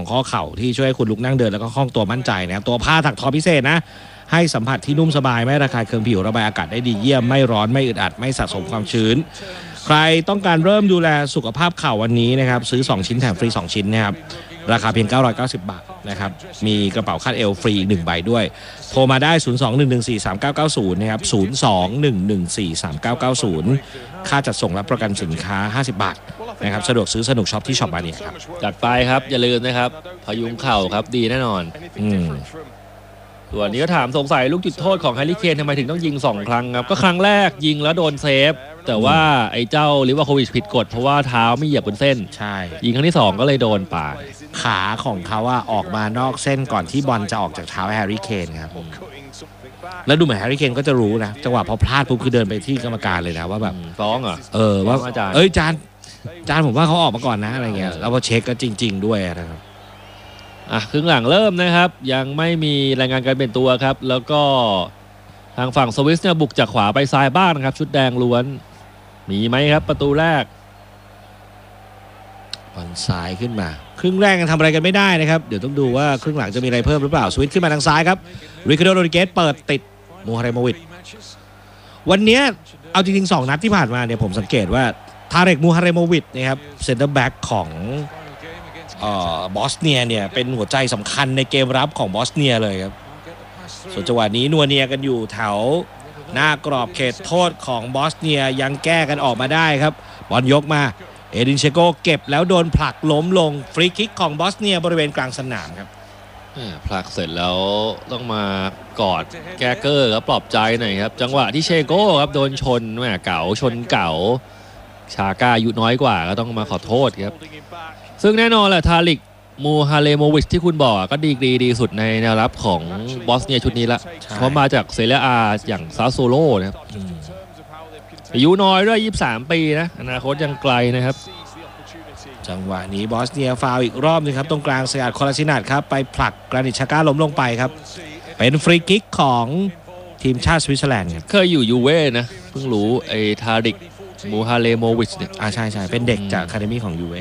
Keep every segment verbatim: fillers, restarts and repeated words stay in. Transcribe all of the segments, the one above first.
ของข้อเข่าที่ช่วยให้คุณลุกนั่งเดินแล้วก็คล่องตัวมั่นใจนะครับตัวผ้าถักทอพิเศษนะให้สัมผัสที่นุ่มสบายไม่ระคายเคืองผิวระบายอากาศได้ดีเยี่ยมไม่ร้อนไม่อึดอัดไม่สะสมความชื้นใครต้องการเริ่มดูแลสุขภาพเข่าวันนี้นะครับซื้อสองชิ้นแถมฟรีสองชิ้นนะครับราคาเพียงเก้าร้อยเก้าสิบบาทนะครับมีกระเป๋าคาดเอวฟรีอีกหนึ่งใบด้วยโทรมาได้ศูนย์ สอง หนึ่ง หนึ่ง สี่ สาม เก้า เก้า ศูนย์นะครับศูนย์ สอง หนึ่ง หนึ่ง สี่ สาม เก้า เก้า ศูนย์ค่าจัดส่งรับประกันสินค้าห้าสิบบาทนะครับสะดวกซื้อสนุกช็อปที่ช็อปบาเนียครับจัดไปครับอย่าลืมนะครับพยุงเข่าครับดีแน่นอนอืมส่วนนี้ก็ถามสงสัยลูกจุดโทษของแฮร์รี่เคนทำไมถึงต้องยิงสองครั้งครับก็ครั้งแรกยิงแล้วโดนเซฟแต่ว่าไอ้เจ้าลิวาโควิชผิดกฎเพราะว่าเท้าไม่เหยียบบนเส้นใช่ยิงครั้งที่สองก็เลยโดนป่าขาของเขาว่าออกมานอกเส้นก่อนที่บอลจะออกจากเท้าแฮร์รี่เคนครับแล้วดูเหมือนแฮร์รี่เคนก็จะรู้นะจังหวะพอพลาดปุ๊บคือเดินไปที่กรรมการเลยนะว่าแบบฟ้องเหรอเออว่าเอ้ยจานจานผมว่าเขาออกมาก่อนนะอะไรเงี้ยแล้วพอเช็คก็จริงๆด้วยนะครับอ่ะครึ่งหลังเริ่มนะครับยังไม่มีรายงานการเปลี่ยนตัวครับแล้วก็ทางฝั่งสวิสเนี่ยบุกจากขวาไปซ้ายบ้างนะครับชุดแดงล้วนมีไหมครับประตูแรกบอลซ้ายขึ้นมาครึ่งแรกยังทำอะไรกันไม่ได้นะครับเดี๋ยวต้องดูว่าครึ่งหลังจะมีอะไรเพิ่มหรือเปล่าสวิตขึ้นมาทางซ้ายครับริคาร์โด โรดริเกสเปิดติดมูฮาเรโมวิชวันนี้เอาจริงๆสองนัดที่ผ่านมาเนี่ยผมสังเกตว่าทาเร็กมูฮาเรโมวิชนะครับเซนเตอร์แบ็กของบอสเนียเนี่ยเป็นหัวใจสำคัญในเกมรับของบอสเนียเลยครับส่วนจังหวะนี้นัวเนียกันอยู่แถวหน้ากรอบเขตโทษของบอสเนียยังแก้กันออกมาได้ครับบอลยกมาเอดินเชโกเก็บแล้วโดนผลักล้มลงฟรีคิกของบอสเนียบริเวณกลางสนามครับผลักเสร็จแล้วต้องมากอดแกเกอร์ครับปลอบใจหน่อยครับจังหวะที่เชโก้ครับโดนชนแม่เก๋าชนเก๋าชาก้าอายุน้อยกว่าก็ต้องมาขอโทษครับซึ่งแน่นอนแหละทาริกมูฮาเลโมวิชที่คุณบอกก็ดีกรีดีสุดในแนวรับของบอสเนียชุดนี้ละเพราะมาจากเซเรียอาอย่างซาโซโลนะครับอายุน้อยด้วยยี่สิบสามปีนะอนาคตยังไกลนะครับจังหวะนี้บอสเนียฟาวอีกรอบนึงครับตรงกลางสยาดคอลาซินัทครับไปผลักกรานิชชาก้าล้มลงไปครับเป็นฟรีคิกของทีมชาติสวิตเซอร์แลนด์ครับเคยอยู่ยูเว่นะเพิ่งรู้ไอ้ทาริกมูฮาเลโมวิชเนี่ยอ่าใช่ใช่เป็นเด็กจากอะคาเดมี่ของยูเว่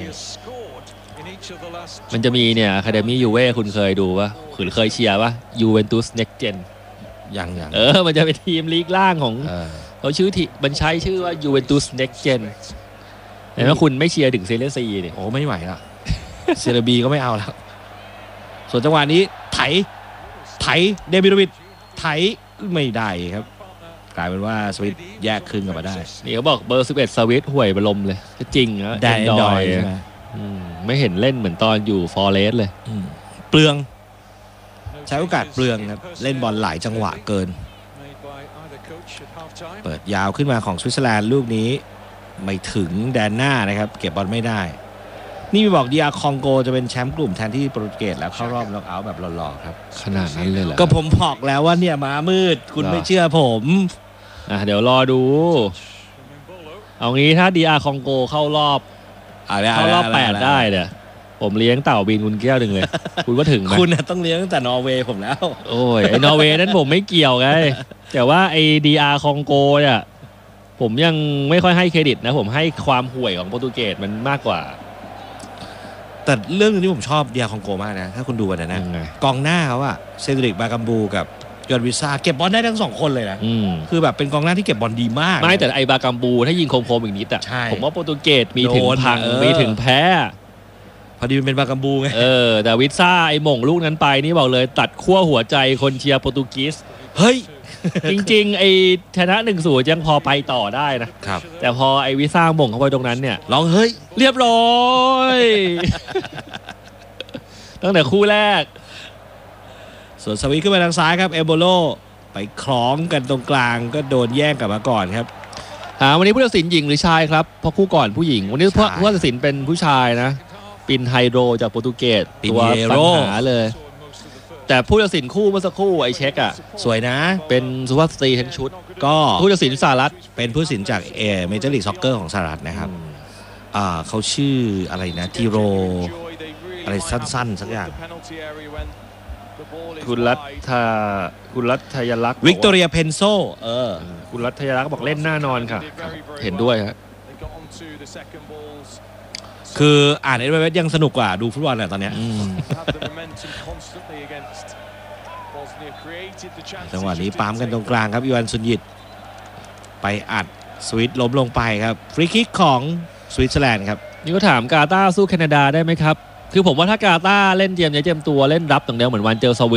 มันจะมีเนี่ยอะคาเดมี่ยูเว่คุณเคยดูป่ะคุณเคยเชียร์ป่ะยูเวนตุสเน็กเจนยังยังเออมันจะเป็นทีมลีกล่างของเขาชื่อที่มันใช้ชื่อว่ายูเวนตุสเน็กเจนเห็นไหมคุณไม่เชียร์ถึงเซเรียซีเนี่ยโอ้ไม่ไหวละเซเรียบีก็ไม่เอาแล้วส่วนจังหวะนี้ไถไถเดมิโรวิชไถไม่ได้ครับกลายเป็นว่าสวิตแยกครึ่งกันมาได้นี่เขาบอกเบอร์สิบเอ็ดสวิตห่วยบรมเลยก็จริงนะแดนดอยใช่ไหมไม่เห็นเล่นเหมือนตอนอยู่ฟอร์เรสเลยเปลืองใช้โอกาสเปลืองครับเล่นบอลหลายจังหวะเกินเปิดยาวขึ้นมาของสวิตเซอร์แลนด์ลูกนี้ไม่ถึงแดนหน้านะครับเก็บบอลไม่ได้นี่มีบอกดีอาร์คองโกจะเป็นแชมป์กลุ่มแทนที่โปรตุเกสแล้วเข้ารอบน็อกเอาท์แบบหล่อๆครับขนาดนั้นเลยเหรอก็ผมบอกแล้วว่าเนี่ยม้ามืดคุณไม่เชื่อผมอ่ะเดี๋ยวรอดูเอางี้ถ้าดีอาร์คองโกเข้ารอบเข้ารอบแปดได้เนี่ยผมเลี้ยงเต่าบินคุณแก้วหนึ่งเลยคุณก็ถึงไหมคุณต้องเลี้ยงตั้งแต่นอร์เวย์ผมแล้วโอ้ยไอ้นอร์เวย์นั้นผมไม่เกี่ยวไงแต่ว่าไอ้ดีอาร์คองโกเนี่ยผมยังไม่ค่อยให้เครดิตนะผมให้ความห่วยของโปรตุเกสมันมากกว่าแต่เรื่องนึงที่ผมชอบดีอาร์คองโกมากนะถ้าคุณดูกันนะกองหน้าเขาอะเซดริกบากัมบูกับยอร์วิซ่าเก็บบอลได้ทั้งสองคนเลยนะคือแบบเป็นกองหน้าที่เก็บบอลดีมากไม่แต่ไอบากัมบูถ้ายิงคมๆอีกนิดอะผมว่าโปรตุเกสมีถึงพังมีถึงแพ้พอดีมันเป็นบากัมบูไงเออแต่วิซ่าไอหม่งลูกนั้นไปนี่บอกเลยตัดขั้วหัวใจคนเชียร์โปรตุเกสเฮ้ยจริงๆไอชนะหนึ่งศูนย์ยังพอไปต่อได้นะครับแต่พอไอวิซ่าหม่งเข้าไปตรงนั้นเนี่ยร้องเฮ้ยเรียบร้อยตั้งแต่คู่แรกส่วนสวิตขึ้นไปทางซ้ายครับเอโบโลไปคล้องกันตรงกลางก็โดนแย่งกลับมาก่อนครับหาวันนี้ผู้ตัดสินหญิงหรือชายครับเพราะคู่ก่อนผู้หญิงวันนี้ผู้ตัดสินเป็นผู้ชายนะปินไฮโดรจากโปรตุเกสตัวปัญหาเลยแต่ผู้ตัดสินคู่เมื่อสักครู่ไอเช็คอะสวยนะเป็นสุภาพสตรีทั้งชุดก็ผู้ตัดสินสหรัฐเป็นผู้ตัดสินจากเอเมเจอร์ลีกซ็อกเกอร์ของสหรัฐนะครับอ่าเขาชื่ออะไรนะทีโรอะไรสั้นๆสักอย่างคุณรัฐาคุณรัฐยลักษณ์วิกตอเรียเพนโซเออคุณรัฐยลักษณ์บอกเล่นหน้านอนค่ะเห็นด้วยครับคืออ่านเอเวอเรสต์ยังสนุกกว่าดูฟุตบอลแหละตอนเนี้ยอืมจังหวะนี้ปั๊มกันตรงกลางครับอีวานซุนยิตไปอัดสวิตล้มลงไปครับฟรีคิกของสวิตเซอร์แลนด์ครับนี่ก็ถามกาตาร์สู้แคนาดาได้ไหมครับ คือผมว่าถ้ากาตาร์เล่นเจียมเนื้อเจียมตัวเล่นรับอย่างเดียวเหมือนวันเจอสวิต